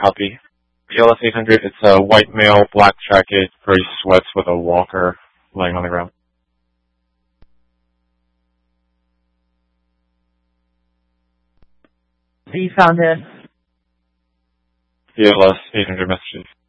copy. BLS 800, it's a white male, black jacket, gray sweats with a walker laying on the ground. C found it. BLS 800 messages.